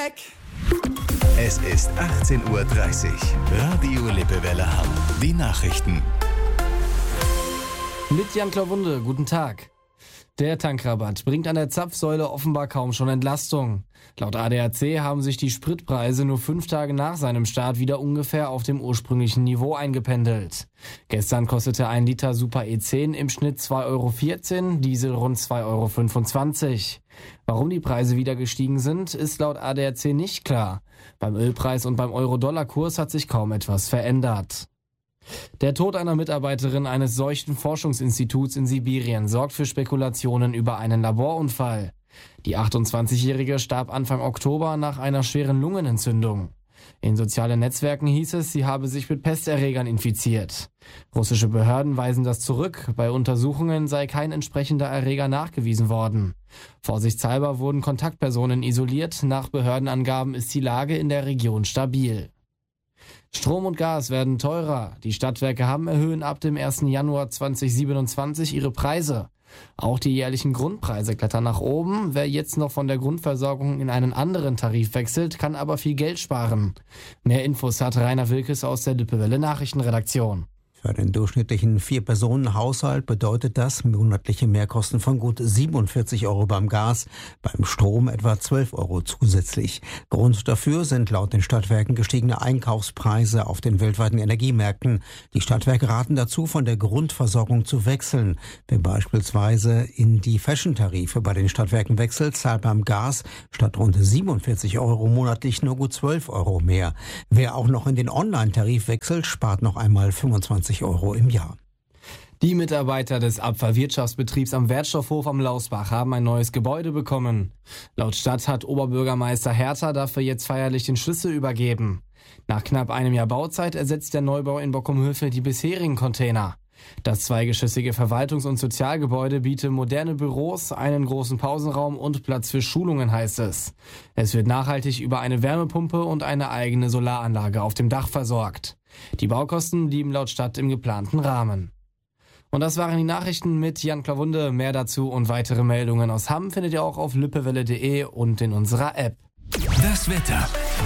Es ist 18:30 Uhr. Radio Lippewelle Hamm. Die Nachrichten. Mit Jan Klauwunde, guten Tag. Der Tankrabatt bringt an der Zapfsäule offenbar kaum schon Entlastung. Laut ADAC haben sich die Spritpreise nur 5 Tage nach seinem Start wieder ungefähr auf dem ursprünglichen Niveau eingependelt. Gestern kostete 1 Liter Super E10 im Schnitt 2,14 €, Diesel rund 2,25 €. Warum die Preise wieder gestiegen sind, ist laut ADAC nicht klar. Beim Ölpreis und beim Euro-Dollar-Kurs hat sich kaum etwas verändert. Der Tod einer Mitarbeiterin eines Seuchenforschungsinstituts in Sibirien sorgt für Spekulationen über einen Laborunfall. Die 28-Jährige starb Anfang Oktober nach einer schweren Lungenentzündung. In sozialen Netzwerken hieß es, sie habe sich mit Pesterregern infiziert. Russische Behörden weisen das zurück. Bei Untersuchungen sei kein entsprechender Erreger nachgewiesen worden. Vorsichtshalber wurden Kontaktpersonen isoliert. Nach Behördenangaben ist die Lage in der Region stabil. Strom und Gas werden teurer. Die Stadtwerke Hamm erhöhen ab dem 1. Januar 2027 ihre Preise. Auch die jährlichen Grundpreise klettern nach oben. Wer jetzt noch von der Grundversorgung in einen anderen Tarif wechselt, kann aber viel Geld sparen. Mehr Infos hat Rainer Wilkes aus der Lippewelle Nachrichtenredaktion. Für den durchschnittlichen 4-Personen-Haushalt bedeutet das monatliche Mehrkosten von gut 47 € beim Gas, beim Strom etwa 12 € zusätzlich. Grund dafür sind laut den Stadtwerken gestiegene Einkaufspreise auf den weltweiten Energiemärkten. Die Stadtwerke raten dazu, von der Grundversorgung zu wechseln. Wer beispielsweise in die Fashion-Tarife bei den Stadtwerken wechselt, zahlt beim Gas statt rund 47 € monatlich nur gut 12 € mehr. Wer auch noch in den Online-Tarif wechselt, spart noch einmal 25 € im Jahr. Die Mitarbeiter des Abfallwirtschaftsbetriebs am Wertstoffhof am Lausbach haben ein neues Gebäude bekommen. Laut Stadt hat Oberbürgermeister Herter dafür jetzt feierlich den Schlüssel übergeben. Nach knapp einem Jahr Bauzeit ersetzt der Neubau in Bockumhövel die bisherigen Container. Das zweigeschossige Verwaltungs- und Sozialgebäude bietet moderne Büros, einen großen Pausenraum und Platz für Schulungen, heißt es. Es wird nachhaltig über eine Wärmepumpe und eine eigene Solaranlage auf dem Dach versorgt. Die Baukosten blieben laut Stadt im geplanten Rahmen. Und das waren die Nachrichten mit Jan Klauwunde. Mehr dazu und weitere Meldungen aus Hamm findet ihr auch auf lippewelle.de und in unserer App. Das Wetter.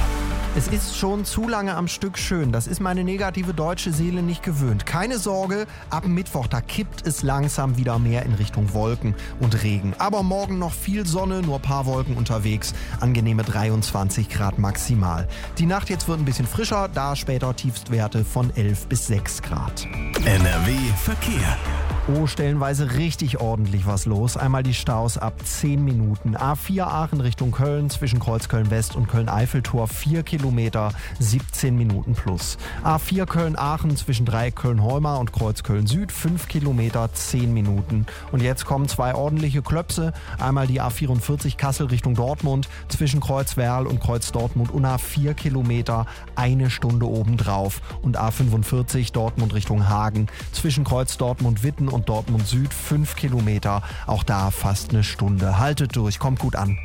Es ist schon zu lange am Stück schön. Das ist meine negative deutsche Seele nicht gewöhnt. Keine Sorge, ab Mittwoch, da kippt es langsam wieder mehr in Richtung Wolken und Regen. Aber morgen noch viel Sonne, nur ein paar Wolken unterwegs. Angenehme 23 Grad maximal. Die Nacht jetzt wird ein bisschen frischer, da später Tiefstwerte von 11 bis 6 Grad. NRW Verkehr. Oh, stellenweise richtig ordentlich was los. Einmal die Staus ab 10 Minuten. A4 Aachen Richtung Köln zwischen Kreuzköln West und Köln-Eiffeltor 4 Kilometer, 17 Minuten plus. A4 Köln-Aachen zwischen Dreieck Köln-Heumar und Kreuzköln Süd 5 Kilometer, 10 Minuten. Und jetzt kommen 2 ordentliche Klöpse. Einmal die A44 Kassel Richtung Dortmund zwischen Kreuz-Werl und Kreuz-Dortmund Unna 4 Kilometer, 1 Stunde obendrauf. Und A45 Dortmund Richtung Hagen zwischen Kreuz-Dortmund-Witten und Dortmund Süd 5 Kilometer, auch da fast eine Stunde. Haltet durch, kommt gut an.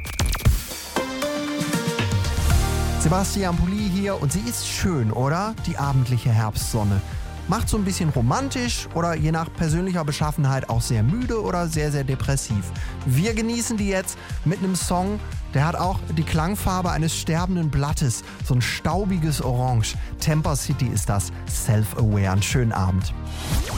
Sebastian Pulli hier und sie ist schön, oder? Die abendliche Herbstsonne. Macht so ein bisschen romantisch oder je nach persönlicher Beschaffenheit auch sehr müde oder sehr, sehr depressiv. Wir genießen die jetzt mit einem Song, der hat auch die Klangfarbe eines sterbenden Blattes. So ein staubiges Orange. Temper City ist das. Self-Aware. Einen schönen Abend.